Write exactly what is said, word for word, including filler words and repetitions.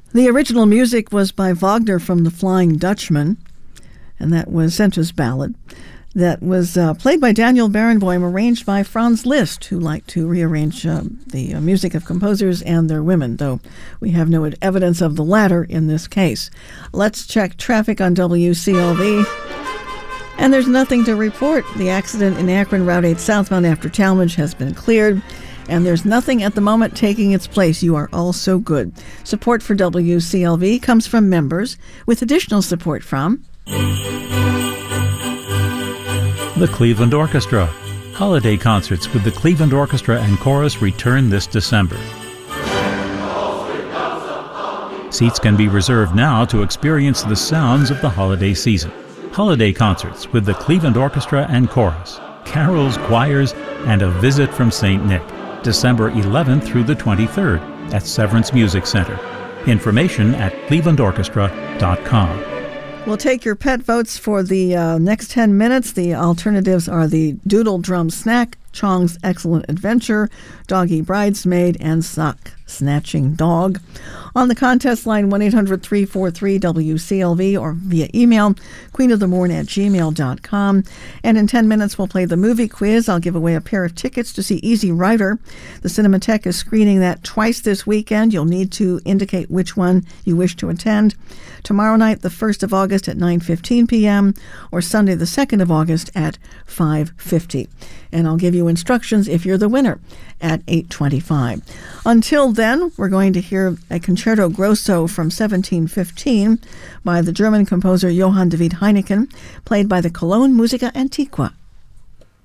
The original music was by Wagner from The Flying Dutchman, and that was Senta's Ballad. That was uh, played by Daniel Barenboim, arranged by Franz Liszt, who liked to rearrange uh, the uh, music of composers and their women, though we have no evidence of the latter in this case. Let's check traffic on W C L V. And there's nothing to report. The accident in Akron Route eight southbound after Talmadge has been cleared, and there's nothing at the moment taking its place. You are all so good. Support for W C L V comes from members, with additional support from the Cleveland Orchestra. Holiday concerts with the Cleveland Orchestra and Chorus return this December. Seats can be reserved now to experience the sounds of the holiday season. Holiday concerts with the Cleveland Orchestra and Chorus, carols, choirs, and a visit from Saint Nick, December eleventh through the twenty-third at Severance Music Center. Information at cleveland orchestra dot com. We'll take your pet votes for the uh, next ten minutes. The alternatives are the Doodle Drum Snack, Chong's Excellent Adventure, Doggy Bridesmaid, and Sock Snatching Dog. On the contest line, one eight hundred three four three W C L V, or via email, queenofthemorn at gmail dot com. And in ten minutes, we'll play the movie quiz. I'll give away a pair of tickets to see Easy Rider. The Cinematheque is screening that twice this weekend. You'll need to indicate which one you wish to attend. Tomorrow night, the first of August at nine fifteen p.m., or Sunday, the second of August at five fifty. And I'll give you instructions if you're the winner at eight twenty-five. Until then, we're going to hear a Concerto Grosso from seventeen fifteen by the German composer Johann David Heineken, played by the Cologne Musica Antiqua.